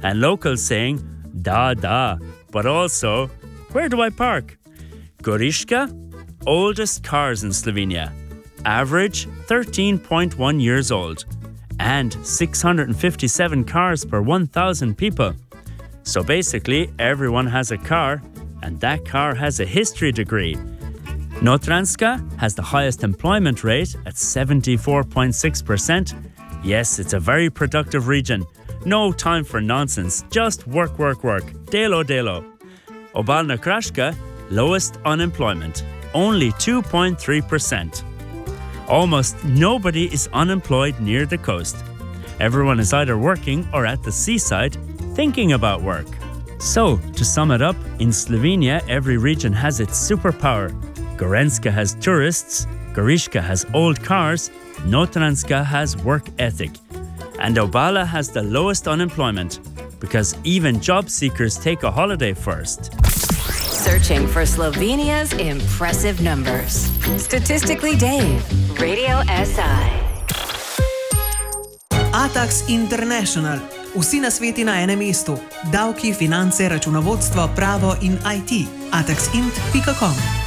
and locals saying, da, but also, where do I park? Goriška, oldest cars in Slovenia, average 13.1 years old, and 657 cars per 1,000 people. So basically, everyone has a car, and that car has a history degree. Notranjska has the highest employment rate at 74.6%. Yes, it's a very productive region. No time for nonsense, just work. Delo. Obalna Krashka, lowest unemployment, only 2.3%. Almost nobody is unemployed near the coast. Everyone is either working or at the seaside, thinking about work. So, to sum it up, in Slovenia, every region has its superpower. Gorenjska has tourists, Goriška has old cars, Notranjska has work ethic, and Obala has the lowest unemployment, because even job seekers take a holiday first. Searching for Slovenia's impressive numbers. Statistically Dave, Radio SI. Atax International. Vsi nasveti na enem mestu. Davki, finance, računovodstvo, pravo in IT. ataxint.com